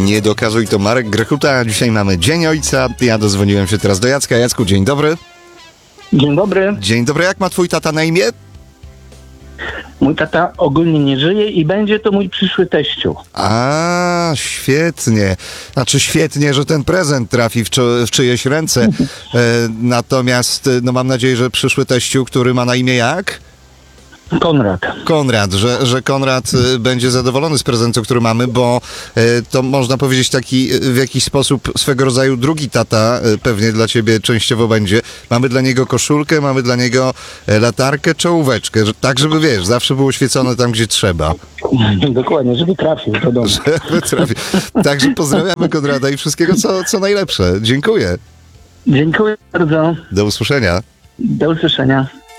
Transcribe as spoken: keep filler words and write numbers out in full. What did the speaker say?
Nie dokazuj, to Marek Grechuta. Dzisiaj mamy Dzień Ojca. Ja dozwoniłem się teraz do Jacka. Jacku, dzień dobry. Dzień dobry. Dzień dobry. Jak ma twój tata na imię? Mój tata ogólnie nie żyje i będzie to mój przyszły teściu. A, świetnie. Znaczy świetnie, że ten prezent trafi w, czy, w czyjeś ręce. E, natomiast, no mam nadzieję, że przyszły teściu, który ma na imię jak? Konrad. Konrad, że, że Konrad y, będzie zadowolony z prezentu, który mamy, bo y, to można powiedzieć taki y, w jakiś sposób swego rodzaju drugi tata y, pewnie dla ciebie częściowo będzie. Mamy dla niego koszulkę, mamy dla niego y, latarkę, czołóweczkę, że, tak żeby wiesz, zawsze było świecone tam, gdzie trzeba. Dokładnie, żeby trafił do domu. Żeby trafi. Także pozdrawiamy Konrada i wszystkiego co, co najlepsze. Dziękuję. Dziękuję bardzo. Do usłyszenia. Do usłyszenia.